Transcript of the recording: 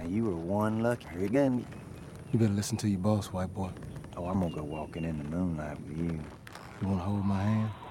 Now, you were one lucky. Again. You better listen to your boss, white boy. Oh, I'm gonna go walking in the moonlight with you. You wanna hold my hand?